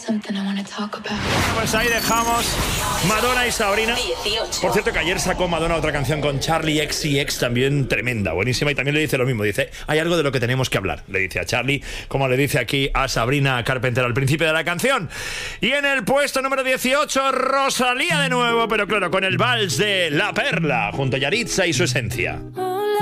Pues ahí dejamos Madonna y Sabrina. 18. Por cierto que ayer sacó Madonna otra canción con Charlie XCX, también tremenda, buenísima, y también le dice lo mismo, dice, hay algo de lo que tenemos que hablar, le dice a Charlie, como le dice aquí a Sabrina Carpenter al principio de la canción. Y en el puesto número 18, Rosalía de nuevo, pero claro, con el vals de La Perla, junto a Yaritza y Su Esencia.